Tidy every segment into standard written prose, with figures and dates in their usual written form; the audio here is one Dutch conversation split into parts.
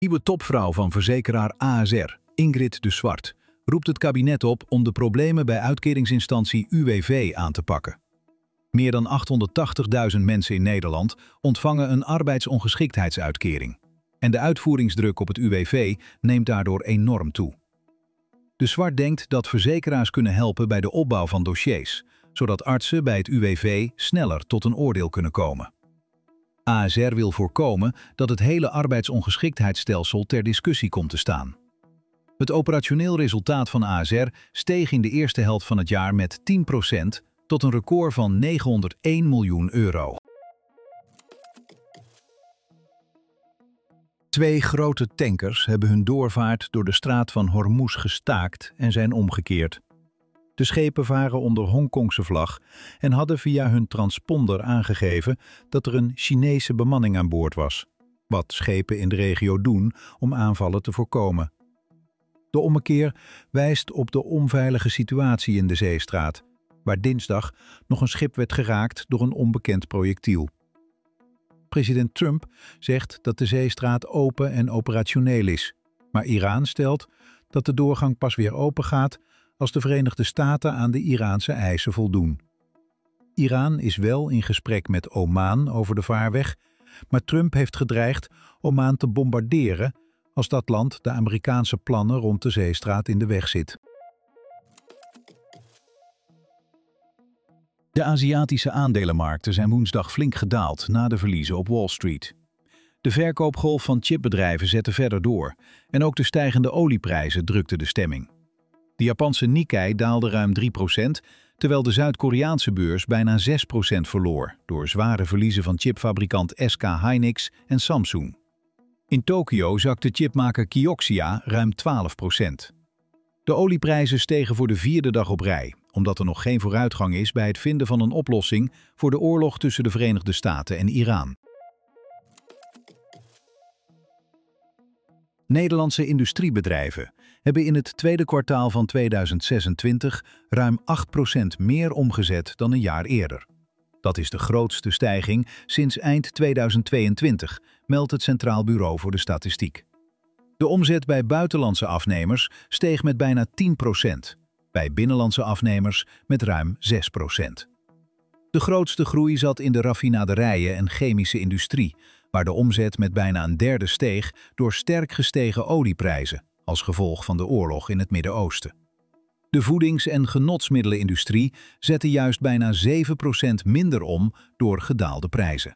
Nieuwe topvrouw van verzekeraar ASR, Ingrid de Swart, roept het kabinet op om de problemen bij uitkeringsinstantie UWV aan te pakken. Meer dan 880.000 mensen in Nederland ontvangen een arbeidsongeschiktheidsuitkering. En de uitvoeringsdruk op het UWV neemt daardoor enorm toe. De Swart denkt dat verzekeraars kunnen helpen bij de opbouw van dossiers, zodat artsen bij het UWV sneller tot een oordeel kunnen komen. ASR wil voorkomen dat het hele arbeidsongeschiktheidsstelsel ter discussie komt te staan. Het operationeel resultaat van ASR steeg in de eerste helft van het jaar met 10% tot een record van €901 miljoen. 2 grote tankers hebben hun doorvaart door de straat van Hormuz gestaakt en zijn omgekeerd. De schepen varen onder Hongkongse vlag en hadden via hun transponder aangegeven dat er een Chinese bemanning aan boord was, wat schepen in de regio doen om aanvallen te voorkomen. De ommekeer wijst op de onveilige situatie in de zeestraat, waar dinsdag nog een schip werd geraakt door een onbekend projectiel. President Trump zegt dat de zeestraat open en operationeel is, maar Iran stelt dat de doorgang pas weer open gaat als de Verenigde Staten aan de Iraanse eisen voldoen. Iran is wel in gesprek met Oman over de vaarweg, maar Trump heeft gedreigd Oman te bombarderen als dat land de Amerikaanse plannen rond de zeestraat in de weg zit. De Aziatische aandelenmarkten zijn woensdag flink gedaald na de verliezen op Wall Street. De verkoopgolf van chipbedrijven zette verder door en ook de stijgende olieprijzen drukten de stemming. De Japanse Nikkei daalde ruim 3%, terwijl de Zuid-Koreaanse beurs bijna 6% verloor door zware verliezen van chipfabrikant SK Hynix en Samsung. In Tokio zakte chipmaker Kioxia ruim 12%. De olieprijzen stegen voor de 4e dag op rij, omdat er nog geen vooruitgang is bij het vinden van een oplossing voor de oorlog tussen de Verenigde Staten en Iran. Nederlandse industriebedrijven hebben in het tweede kwartaal van 2026 ruim 8% meer omgezet dan een jaar eerder. Dat is de grootste stijging sinds eind 2022, meldt het Centraal Bureau voor de Statistiek. De omzet bij buitenlandse afnemers steeg met bijna 10%, bij binnenlandse afnemers met ruim 6%. De grootste groei zat in de raffinaderijen en chemische industrie, waar de omzet met bijna een derde steeg door sterk gestegen olieprijzen, als gevolg van de oorlog in het Midden-Oosten. De voedings- en genotsmiddelenindustrie zette juist bijna 7% minder om door gedaalde prijzen.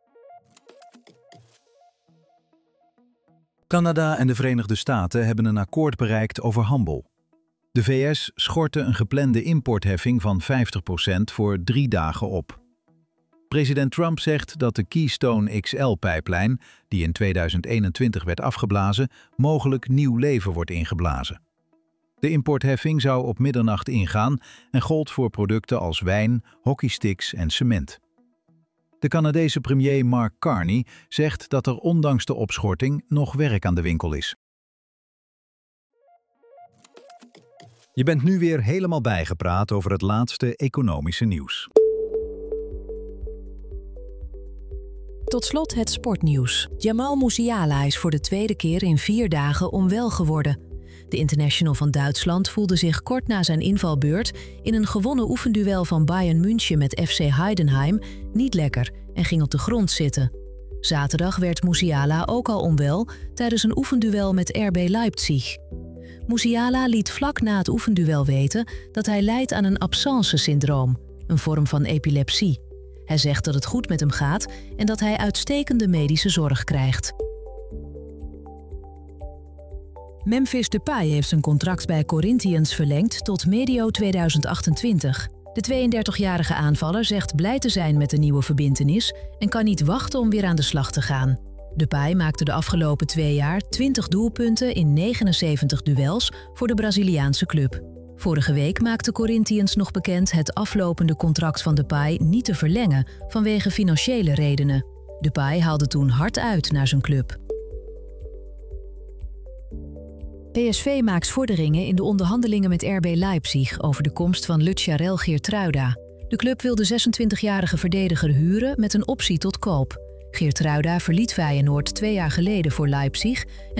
Canada en de Verenigde Staten hebben een akkoord bereikt over handel. De VS schortte een geplande importheffing van 50% voor 3 dagen op. President Trump zegt dat de Keystone XL-pijplijn, die in 2021 werd afgeblazen, mogelijk nieuw leven wordt ingeblazen. De importheffing zou op middernacht ingaan en gold voor producten als wijn, hockeysticks en cement. De Canadese premier Mark Carney zegt dat er ondanks de opschorting nog werk aan de winkel is. Je bent nu weer helemaal bijgepraat over het laatste economische nieuws. Tot slot het sportnieuws. Jamal Musiala is voor de 2e keer in 4 dagen onwel geworden. De international van Duitsland voelde zich kort na zijn invalbeurt in een gewonnen oefenduel van Bayern München met FC Heidenheim niet lekker en ging op de grond zitten. Zaterdag werd Musiala ook al onwel tijdens een oefenduel met RB Leipzig. Musiala liet vlak na het oefenduel weten dat hij lijdt aan een absence-syndroom, een vorm van epilepsie. Hij zegt dat het goed met hem gaat en dat hij uitstekende medische zorg krijgt. Memphis Depay heeft zijn contract bij Corinthians verlengd tot medio 2028. De 32-jarige aanvaller zegt blij te zijn met de nieuwe verbintenis en kan niet wachten om weer aan de slag te gaan. Depay maakte de afgelopen 2 jaar 20 doelpunten in 79 duels voor de Braziliaanse club. Vorige week maakte Corinthians nog bekend het aflopende contract van Depay niet te verlengen vanwege financiële redenen. Depay haalde toen hard uit naar zijn club. PSV maakt vorderingen in de onderhandelingen met RB Leipzig over de komst van Lucharel Geertruida. De club wil de 26-jarige verdediger huren met een optie tot koop. Geertruida verliet Feyenoord 2 jaar geleden voor Leipzig